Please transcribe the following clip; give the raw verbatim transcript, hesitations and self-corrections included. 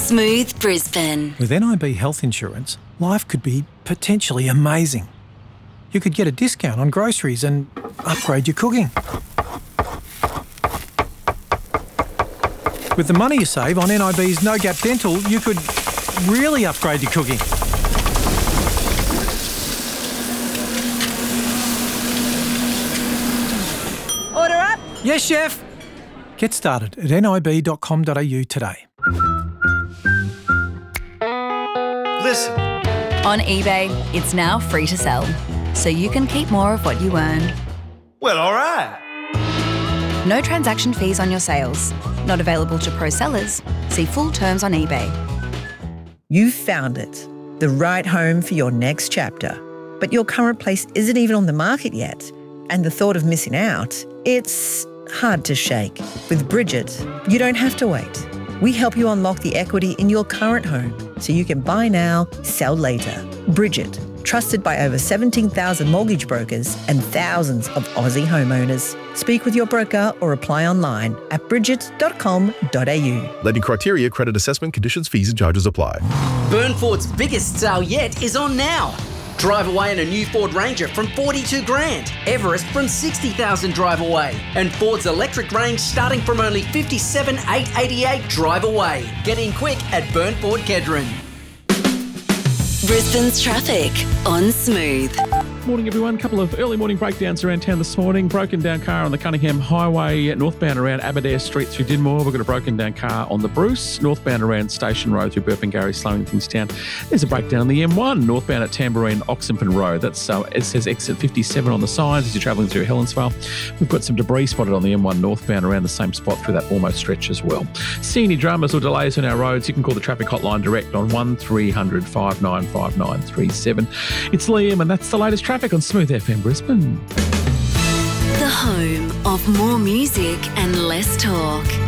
Smooth Brisbane. With N I B Health Insurance, life could be potentially amazing. You could get a discount on groceries and upgrade your cooking. With the money you save on N I B's No Gap Dental, you could really upgrade your cooking. Order up. Yes, chef. Get started at nib dot com dot a u today. Listen. On eBay, it's now free to sell, so you can keep more of what you earn. Well, all right. No transaction fees on your sales. Not available to pro sellers. See full terms on eBay. You've found it. The right home for your next chapter. But your current place isn't even on the market yet. And the thought of missing out, it's hard to shake. With Bridget, you don't have to wait. We help you unlock the equity in your current home so you can buy now, sell later. Bridget, trusted by over seventeen thousand mortgage brokers and thousands of Aussie homeowners. Speak with your broker or apply online at bridget dot com dot a u. Lending criteria, credit assessment, conditions, fees and charges apply. Burnford's biggest sale yet is on now. Drive away in a new Ford Ranger from forty-two grand. Everest from sixty thousand drive away. And Ford's electric range starting from only fifty-seven thousand eight hundred eighty-eight drive away. Get in quick at Burnford Kedron. Brisbane's traffic on Smooth. Morning, everyone. Couple of early morning breakdowns around town this morning. Broken down car on the Cunningham Highway, northbound around Aberdare Street through Dinmore. We've got a broken down car on the Bruce, northbound around Station Road through Burpengary, slowing things down. There's a breakdown on the M one, northbound at Tamborine, Oxenford Road. That's uh, it says exit fifty-seven on the signs as you're travelling through Helensvale. We've got some debris spotted on the M one northbound around the same spot through that almost stretch as well. See any dramas or delays on our roads, you can call the traffic hotline direct on one three hundred five nine five nine three seven. It's Liam, and that's the latest traffic on Smooth F M Brisbane. The home of more music and less talk.